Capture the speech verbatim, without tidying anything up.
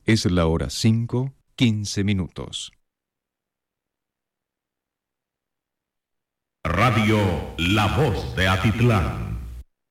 Es la hora cinco, quince minutos. Radio La Voz de Atitlán.